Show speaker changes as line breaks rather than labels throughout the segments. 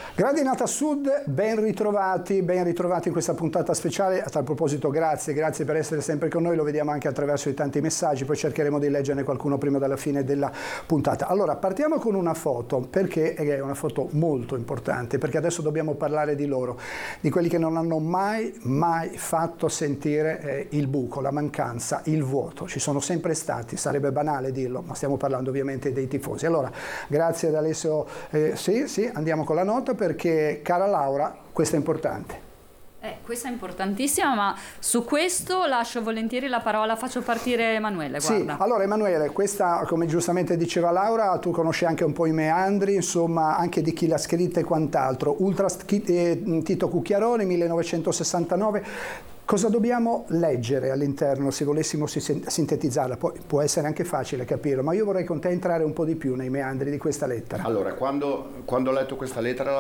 Gradinata Sud, ben ritrovati in questa puntata speciale. A tal proposito grazie per essere sempre con noi, lo vediamo anche attraverso i tanti messaggi, poi cercheremo di leggerne qualcuno prima della fine della puntata. Allora, partiamo con una foto, perché è una foto molto importante, perché adesso dobbiamo parlare di loro, di quelli che non hanno mai fatto sentire il buco, la mancanza, il vuoto. Ci sono sempre stati, sarebbe banale dirlo, ma stiamo parlando ovviamente dei tifosi. Allora, grazie ad Alessio, sì, andiamo con la nota, perché cara Laura, questo è importante.
Questa è importantissima, ma su questo lascio volentieri la parola, faccio partire Emanuele. Guarda.
Sì, allora Emanuele, questa, come giustamente diceva Laura, tu conosci anche un po' i meandri, insomma, anche di chi l'ha scritta e quant'altro. Tito Cucchiaroni, 1969. Cosa dobbiamo leggere all'interno, se volessimo sintetizzarla? Poi può essere anche facile capirlo, ma io vorrei con te entrare un po' di più nei meandri di questa lettera.
Allora, quando ho letto questa lettera,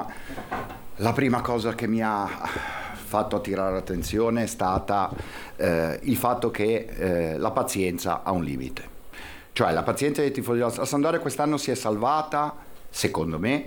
la prima cosa che mi ha fatto attirare l'attenzione è stata il fatto che la pazienza ha un limite. Cioè, la pazienza dei tifosi della Sampdoria quest'anno si è salvata, secondo me,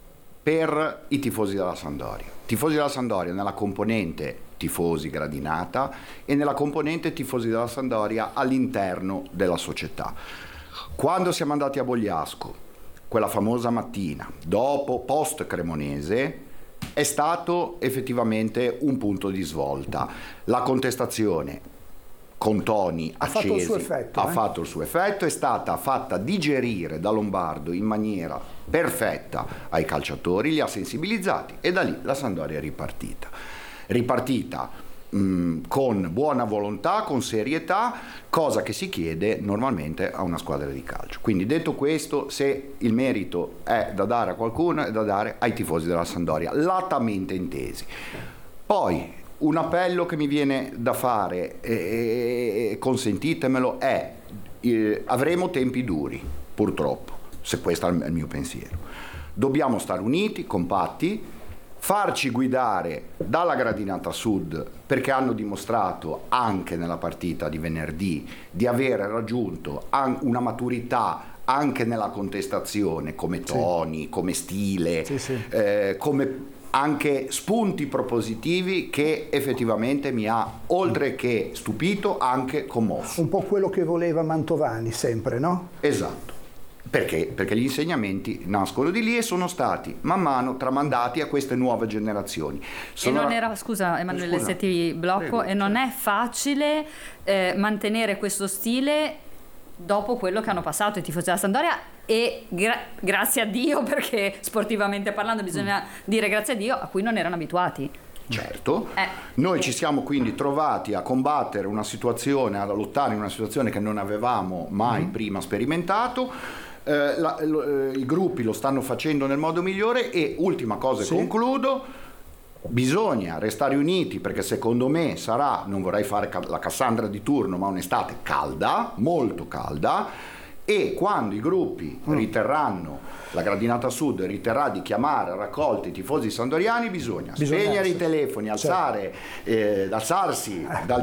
per i tifosi della Sampdoria. Tifosi della Sampdoria nella componente tifosi gradinata e nella componente tifosi della Sampdoria all'interno della società. Quando siamo andati a Bogliasco, quella famosa mattina, post Cremonese, è stato effettivamente un punto di svolta. La contestazione con toni accesi ha fatto il suo effetto, è stata fatta digerire da Lombardo in maniera perfetta ai calciatori, li ha sensibilizzati e da lì la Sampdoria è ripartita con buona volontà, con serietà, cosa che si chiede normalmente a una squadra di calcio. Quindi, detto questo, se il merito è da dare a qualcuno, è da dare ai tifosi della Sampdoria, latamente intesi. Poi un appello che mi viene da fare, e consentitemelo, è avremo tempi duri, purtroppo, se questo è il mio pensiero. Dobbiamo stare uniti, compatti, farci guidare dalla Gradinata Sud, perché hanno dimostrato anche nella partita di venerdì di aver raggiunto una maturità anche nella contestazione, come toni, come stile, come anche spunti propositivi, che effettivamente mi ha, oltre che stupito, anche commosso.
Un po' quello che voleva Mantovani sempre, no?
Esatto. Perché gli insegnamenti nascono di lì e sono stati man mano tramandati a queste nuove generazioni.
Scusa Emanuele, se ti blocco, prego. E non è facile mantenere questo stile dopo quello che hanno passato i tifosi della Sampdoria, e grazie a Dio, perché sportivamente parlando bisogna dire grazie a Dio, a cui non erano abituati.
Certo, noi ci siamo quindi trovati a combattere una situazione, a lottare in una situazione che non avevamo mai prima sperimentato. I gruppi lo stanno facendo nel modo migliore e, ultima cosa, concludo, bisogna restare uniti, perché secondo me sarà, non vorrei fare la Cassandra di turno, ma un'estate calda, molto calda, e quando i gruppi riterranno, la Gradinata Sud riterrà di chiamare a raccolta i tifosi sandoriani, bisogna spegnere i telefoni, alzarsi dal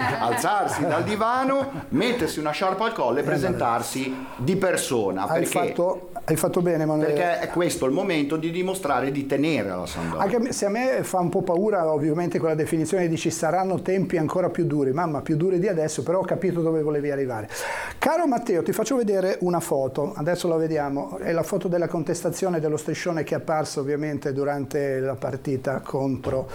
divano, mettersi una sciarpa al collo e presentarsi di persona.
Hai fatto bene, Emanuele.
Perché è questo il momento di dimostrare di tenere alla Sampdoria.
Anche se a me fa un po' paura, ovviamente, quella definizione di ci saranno tempi ancora più duri, mamma, più duri di adesso, però ho capito dove volevi arrivare. Caro Matteo, ti faccio vedere una foto, adesso la vediamo, è la foto della contestazione dello striscione che è apparsa ovviamente durante la partita contro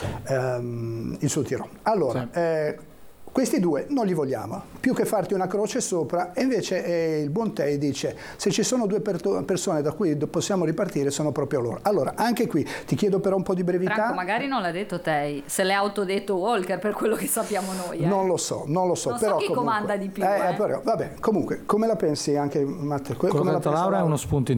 il Sud-Tirolo. Allora, questi due non li vogliamo, più che farti una croce sopra, e invece il buon Tei dice: se ci sono due persone da cui possiamo ripartire sono proprio loro. Allora, anche qui ti chiedo però un po' di brevità.
Franco, magari non l'ha detto Tei, se l'è autodetto Walker, per quello che sappiamo noi.
Non lo so.
Non
però
so chi comanda di più.
Però, vabbè, comunque, come la pensi anche Matteo?
Come la pensa Laura? È uno spunto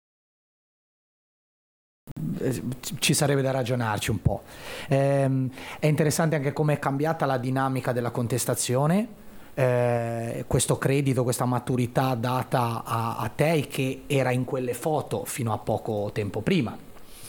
ci sarebbe da ragionarci un po'. È interessante anche come è cambiata la dinamica della contestazione, questo credito, questa maturità data a Tei, che era in quelle foto fino a poco tempo prima,